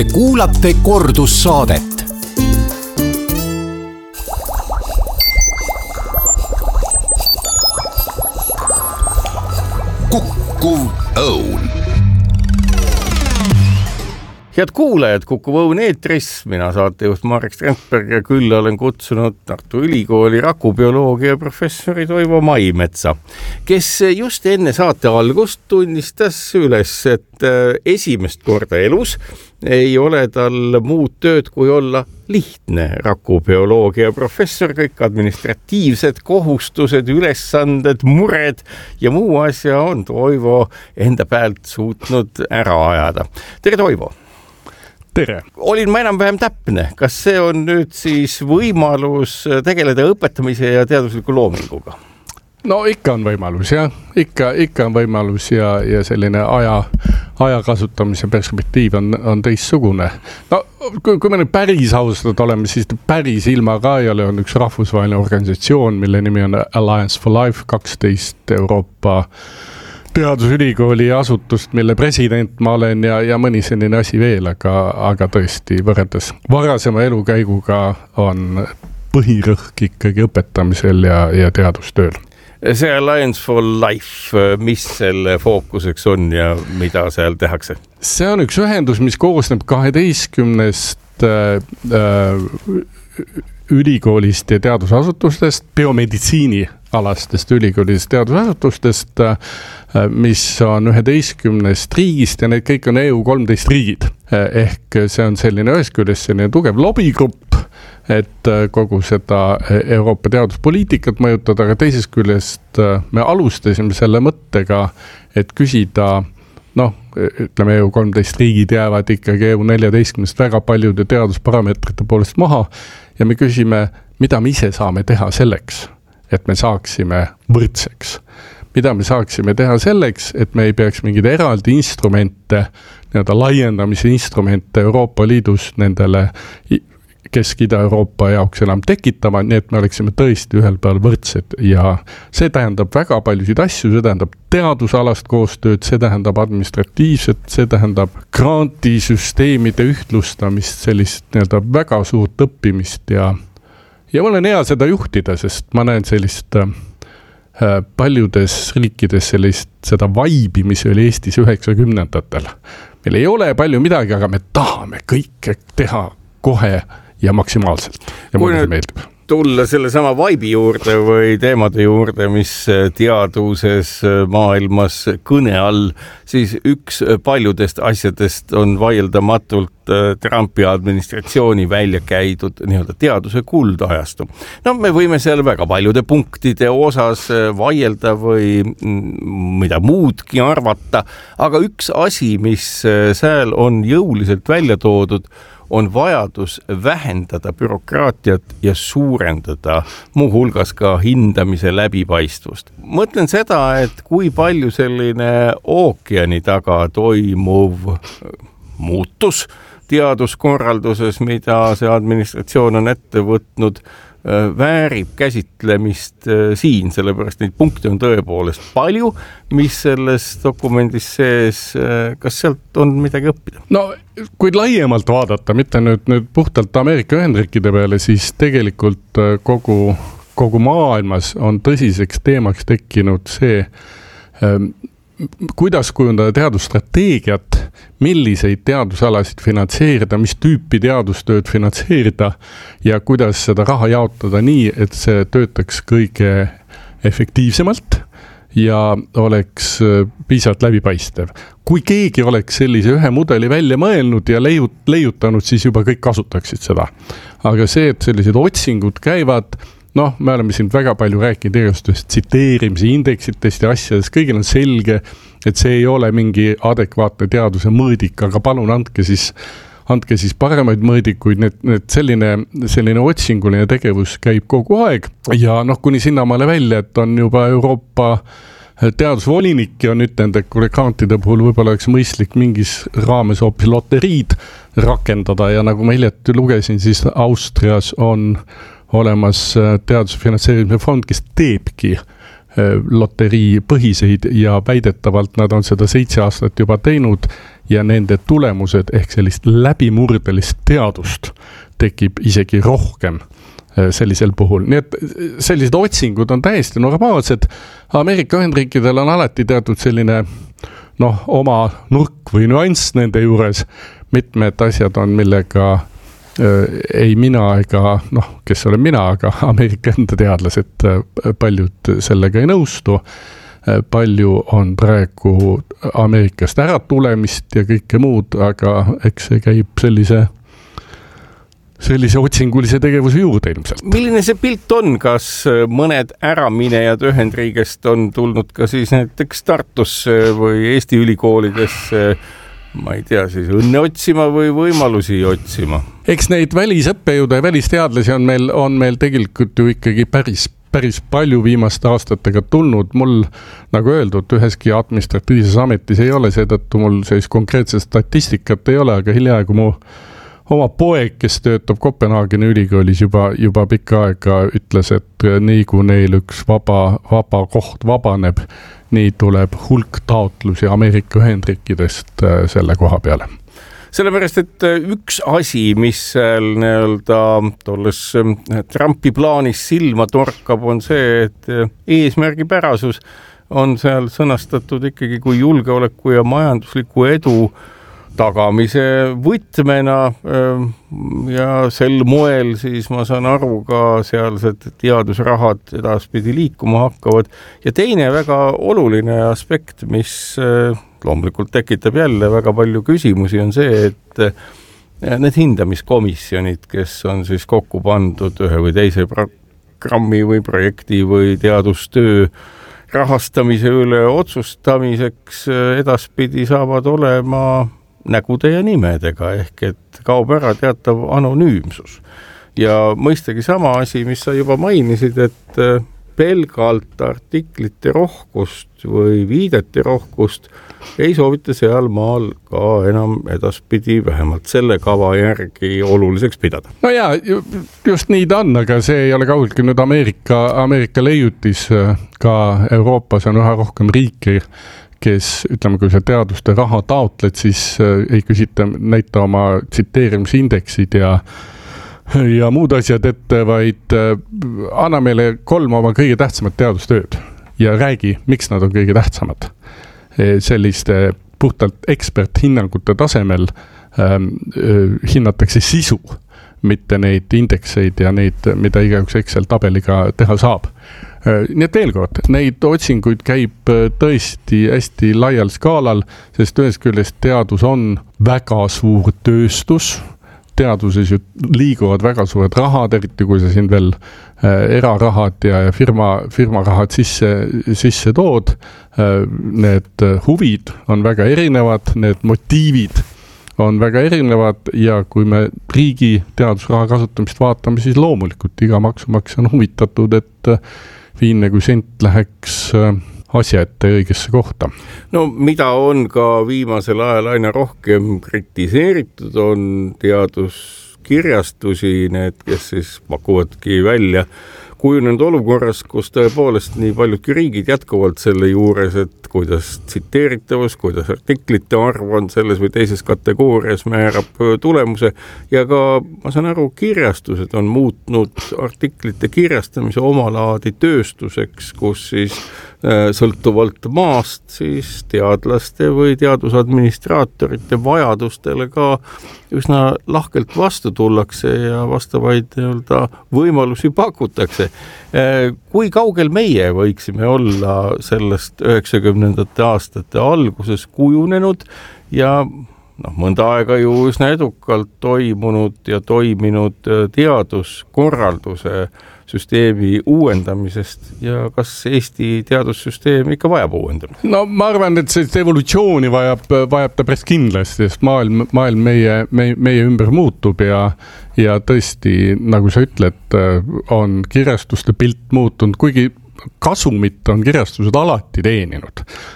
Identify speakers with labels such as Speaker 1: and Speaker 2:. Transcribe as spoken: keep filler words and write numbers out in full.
Speaker 1: Te kuulate kordussaadet. Kukkuv õun.
Speaker 2: Head kuulajad, Kukkuv õun eetris, mina saatejuht Marek Strandberg ja külla olen kutsunud Tartu Ülikooli rakubioloogia professori Toivo Maimetsa, kes just enne saate algust tunnistas üles, et esimest korda elus ei ole tal muud tööd kui olla lihtne rakubioloogia professor, kõik administratiivsed kohustused, ülesanded, mured ja muu asja on Toivo enda pealt suutnud ära ajada. Tere, Toivo!
Speaker 3: Tere!
Speaker 2: Olin ma enam-vähem täpne. Kas see on nüüd siis võimalus tegeleda õpetamise ja teadusliku loominguga?
Speaker 3: No ikka on võimalus, jah. Ikka, ikka on võimalus ja, ja selline aja, aja kasutamise perspektiiv on, on teistsugune. No, kui, kui me nüüd päris ausad oleme, siis päris ilma ka ei ole on üks rahvusvaheline organisatsioon, mille nimi on Alliance for Life, kaksteist Euroopa teadusülikooli asutust, mille president ma olen ja, ja mõni selline asi veel, aga, aga tõesti võrreldes varasema elukäiguga on põhirõhk ikkagi õpetamisel ja, ja teadustööl.
Speaker 2: See Alliance for Life, mis selle fookuseks on ja mida seal tehakse?
Speaker 3: See on üks ühendus, mis koosneb kaheteistkümnest äh, ülikoolist ja teadusasutustest, biomeditsiini alastest ülikoolist teadusasutustest, mis on üheteistkümnest riigist ja need kõik on E U kolmteist riigid. Ehk see on selline ühest küljest selline tugev lobigrupp, et kogu seda Euroopa teaduspoliitikat mõjutada, aga teisest küljest me alustasime selle mõttega, et küsida, noh, ütleme E U kolmteist riigid jäävad ikkagi E U neljateistkümnest väga paljude teadusparameetrite poolest maha ja me küsime, mida me ise saame teha selleks, et me saaksime võrdseks. Mida me saaksime teha selleks, et me ei peaks mingid eraldi instrumente, nii-öelda laiendamise instrumente Euroopa Liidus nendele Kesk-Ida-Euroopa jaoks enam tekitama, nii et me oleksime tõesti ühel peal võrdsed ja see tähendab väga paljusid asju, see tähendab teadusalast koostööd, see tähendab administratiivset, see tähendab grantisüsteemide ühtlustamist, sellist nii-öelda väga suurt õppimist ja Ja mul on hea seda juhtida, sest ma näen sellist äh, paljudes riikides sellist seda vaibi, mis oli Eestis üheksakümnendatel. Meil ei ole palju midagi, aga me tahame kõike teha kohe ja maksimaalselt. Ja mulle see meeldib.
Speaker 2: Tulla selle sama vaibi juurde või teemade juurde, mis teaduses maailmas kõne all, siis üks paljudest asjadest on vaieldamatult Trumpi administratsiooni välja käidud nii-öelda teaduse kuldajastu. No me võime seal väga paljude punktide osas vaielda või mida muudki arvata, aga üks asi, mis seal on jõuliselt välja toodud, on vajadus vähendada bürokraatiat ja suurendada muuhulgas ka hindamise läbipaistvust. Mõtlen seda, et kui palju selline ookeani taga toimuv muutus teaduskorralduses, mida see administratsioon on ette võtnud, väärib käsitlemist siin, sellepärast neid punkte on tõepoolest palju, mis selles dokumendis sees, kas sealt on midagi õppida?
Speaker 3: No, kui laiemalt vaadata, mitte nüüd, nüüd puhtalt Ameerika Ühendriikide peale, siis tegelikult kogu, kogu maailmas on tõsiseks teemaks tekkinud see, kuidas kujundada teadusstrateegiat, milliseid teadusalasid finantseerida, mis tüüpi teadustööd finantseerida ja kuidas seda raha jaotada nii, et see töötaks kõige efektiivsemalt ja oleks piisavalt läbipaistev. Kui keegi oleks sellise ühe mudeli välja mõelnud ja leiut, leiutanud, siis juba kõik kasutaksid seda. Aga see, et sellised otsingud käivad, noh, me oleme siin väga palju rääkinud igasugustest tsiteerimise indeksitest ja asjadest, kõigil on selge, et see ei ole mingi adekvaatne teaduse mõõdik, aga palun andke siis, andke siis paremaid mõõdikuid, need, need selline, selline otsinguline tegevus käib kogu aeg ja noh, kuni sinnamaale välja, et on juba Euroopa teadusvolinik ja nüüd nende grantide puhul võib-olla oleks mõistlik mingis raames hoopis loteriid rakendada ja nagu ma hiljuti lugesin, siis Austrias on olemas teaduse finantseerimise fond, kes teebki loterii põhiseid ja väidetavalt nad on seda seitse aastat juba teinud ja nende tulemused ehk sellist läbimurdelist teadust tekib isegi rohkem sellisel puhul. Nii et sellised otsingud on täiesti normaalsed. Ameerika Ühendriikidel on alati teatud selline noh, oma nurk või nüanss nende juures. Mitmed asjad on, millega ei mina ega, noh, kes olen mina, aga Ameerika enda teadlased paljud sellega ei nõustu. Palju on praegu Ameerikast ära tulemist ja kõike muud, aga eks see käib sellise, sellise otsingulise tegevuse juurde ilmselt.
Speaker 2: Milline see pilt on? Kas mõned äraminejad Ühendriigist on tulnud ka siis näiteks Tartusse või Eesti ülikoolidesse, ma ei tea, siis õnne otsima või võimalusi otsima?
Speaker 3: Eks neid välisõppejõude ja välisteadlasi on meil, on meil tegelikult ju ikkagi päris, päris palju viimaste aastatega tulnud. Mul, nagu öeldud, üheski administratiivses ametis ei ole, seetõttu mul sellist konkreetset statistikat ei ole, aga hiljaaegu mu oma poeg, kes töötab Kopenhaageni ülikoolis juba, juba pikka aega, ütles, et nii kui neil üks vaba, vaba koht vabaneb, nii tuleb hulk taotlusi Ameerika Ühendriikidest selle koha peale.
Speaker 2: Sellepärast, et üks asi, mis seal nii-öelda tolles Trumpi plaanis silma torkab, on see, et eesmärgipärasus on seal sõnastatud ikkagi kui julgeoleku ja majandusliku edu tagamise võtmena ja sel moel siis ma saan aru ka sealsed teadusrahad edaspidi liikuma hakkavad. Ja teine väga oluline aspekt, mis loomulikult tekitab jälle väga palju küsimusi, on see, et need hindamiskomisjonid, kes on siis kokku pandud ühe või teise programmi või projekti või teadustöö rahastamise üle otsustamiseks edaspidi saavad olema nägude ja nimedega, ehk et kaob ära teatav anonüümsus. Ja mõistagi sama asi, mis sa juba mainisid, et pelgalt artiklite rohkust või viidete rohkust ei soovita seal maal ka enam edaspidi vähemalt selle kava järgi oluliseks pidada.
Speaker 3: No jaa, just nii ta on, aga see ei ole kaugelt nüüd Ameerika, Ameerika leiutis. Ka Euroopas on üha rohkem riiki, kes, ütleme, kui sa teaduste raha taotled, siis ei küsita näita oma tsiteerimisindeksid ja, ja muud asjad ette, vaid anna meile kolm oma kõige tähtsamat teadustööd ja räägi, miks nad on kõige tähtsamad. Selliste puhtalt eksperthinnangute tasemel ähm, hinnatakse sisu, mitte neid indekseid ja neid, mida igaüks Excel tabeliga teha saab. Nii et veel kord, neid otsinguid käib tõesti hästi laial skaalal, sest ühes küljest teadus on väga suur tööstus, teaduses ju liiguvad väga suured rahad, eriti kui sa siin veel erarahad ja firma, firmarahad sisse, sisse tood. Need huvid on väga erinevad, need motiivid on väga erinevad ja kui me riigi teadusraha kasutamist vaatame, siis loomulikult iga maksumaksja on huvitatud, et viimne kui sent läheks asja ette õigesse kohta.
Speaker 2: No mida on ka viimasel ajal aina rohkem kritiseeritud, on teaduskirjastusi, need, kes siis pakuvadki välja kujunenud olukorras, kus tõepoolest nii paljudki riigid jätkuvalt selle juures, et kuidas tsiteeritavus, kuidas artiklite arv on selles või teises kategoorias määrab tulemuse ja ka, ma saan aru, kirjastused on muutnud artiklite kirjastamise omalaadi tööstuseks, kus siis sõltuvalt maast siis teadlaste või teadusadministraatorite vajadustele ka üsna lahkelt vastu tullakse ja vastavaid nii-öelda võimalusi pakutakse. Kui kaugel meie võiksime olla sellest üheksakümnendate aastate alguses kujunenud ja noh, mõnda aega ju üsna edukalt toimunud ja toiminud teaduskorralduse süsteemi uuendamisest ja kas Eesti teadussüsteem ikka vajab uuendamist?
Speaker 3: No ma arvan, et sellist evolutsiooni vajab, vajab ta päris kindlasti, sest maailm, maailm meie, meie, meie ümber muutub ja, ja tõesti, nagu sa ütled, on kirjastuste pilt muutunud, kuigi kasumit on kirjastused alati teeninud.